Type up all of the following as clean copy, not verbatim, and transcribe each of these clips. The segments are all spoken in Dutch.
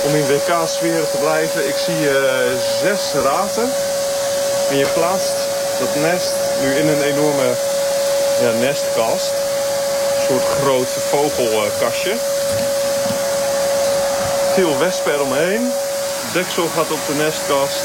om in WK-sfeer te blijven. Ik zie 6 raten. En je plaatst dat nest nu in een enorme nestkast. Een soort groot vogelkastje. Veel wespen eromheen. Deksel gaat op de nestkast.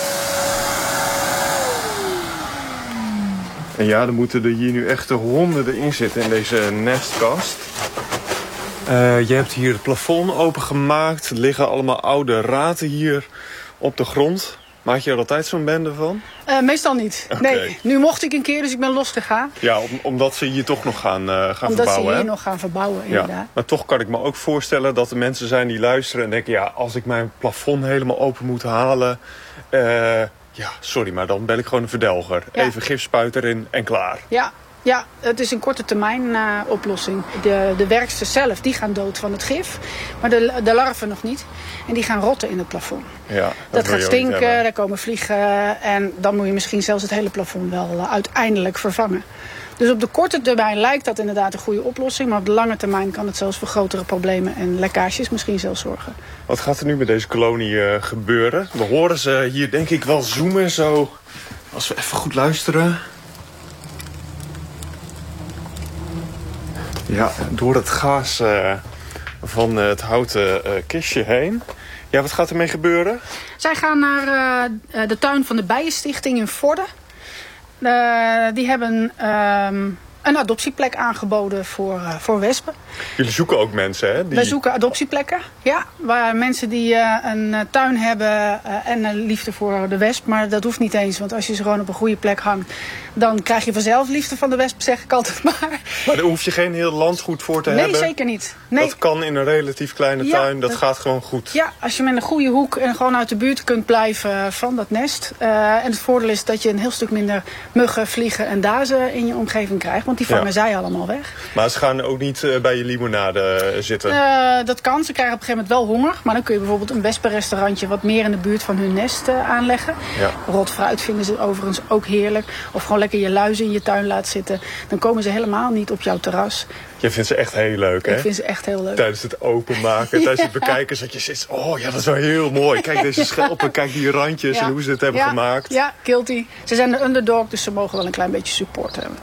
En ja, er moeten er hier nu echt honderden in zitten in deze nestkast. Je hebt hier het plafond opengemaakt. Er liggen allemaal oude raten hier op de grond. Maak je er altijd zo'n bende van? Meestal niet. Okay. Nee, nu mocht ik een keer, dus ik ben losgegaan. Ja, omdat ze hier toch nog gaan verbouwen. Omdat ze hier nog gaan verbouwen, inderdaad. Ja, maar toch kan ik me ook voorstellen dat er mensen zijn die luisteren en denken... ja, als ik mijn plafond helemaal open moet halen... ja, sorry, maar dan ben ik gewoon een verdelger. Ja. Even gifspuit erin en klaar. Ja, het is een korte termijn oplossing. De werksters zelf, die gaan dood van het gif. Maar de larven nog niet. En die gaan rotten in het plafond. Ja, dat gaat stinken, daar komen vliegen. En dan moet je misschien zelfs het hele plafond wel uiteindelijk vervangen. Dus op de korte termijn lijkt dat inderdaad een goede oplossing. Maar op de lange termijn kan het zelfs voor grotere problemen en lekkages misschien zelfs zorgen. Wat gaat er nu met deze kolonie gebeuren? We horen ze hier denk ik wel zoomen zo. Als we even goed luisteren... Ja, door het gaas van het houten kistje heen. Ja, wat gaat ermee gebeuren? Zij gaan naar de tuin van de Bijenstichting in Vorden. Die hebben een adoptieplek aangeboden voor wespen. Jullie zoeken ook mensen, hè? Wij zoeken adoptieplekken, ja. Waar mensen die een tuin hebben en een liefde voor de wesp. Maar dat hoeft niet eens, want als je ze gewoon op een goede plek hangt... dan krijg je vanzelf liefde van de wesp, zeg ik altijd maar. Maar daar hoef je geen heel landgoed voor te hebben? Nee, zeker niet. Nee. Dat kan in een relatief kleine tuin, dat gaat gewoon goed? Ja, als je met een goede hoek en gewoon uit de buurt kunt blijven van dat nest. En het voordeel is dat je een heel stuk minder muggen, vliegen en dazen in je omgeving krijgt. Want die vangen zij allemaal weg. Maar ze gaan ook niet bij je limonade zitten? Dat kan. Ze krijgen op een gegeven moment wel honger. Maar dan kun je bijvoorbeeld een wespenrestaurantje wat meer in de buurt van hun nest aanleggen. Ja. Rot fruit vinden ze overigens ook heerlijk. Of gewoon lekker je luizen in je tuin laat zitten. Dan komen ze helemaal niet op jouw terras. Je vindt ze echt heel leuk, hè? Ik vind ze echt heel leuk. Tijdens het openmaken, tijdens het bekijken, dat je zit... oh ja, dat is wel heel mooi. Kijk deze schelpen, kijk die randjes en hoe ze het hebben gemaakt. Ja, guilty. Ze zijn de underdog, dus ze mogen wel een klein beetje support hebben.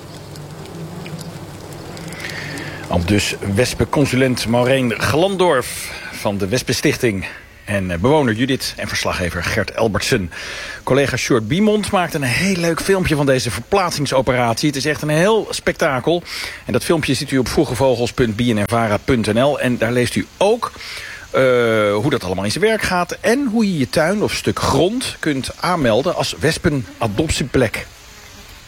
Aldus wespenconsulent Maureen Glandorf van de Wespenstichting. En bewoner Judith en verslaggever Gert Elbertsen. Collega Sjoerd Biemond maakte een heel leuk filmpje van deze verplaatsingsoperatie. Het is echt een heel spektakel. En dat filmpje ziet u op vroegevogels.bnnvara.nl. En daar leest u ook hoe dat allemaal in zijn werk gaat. En hoe je je tuin of stuk grond kunt aanmelden als wespenadoptieplek.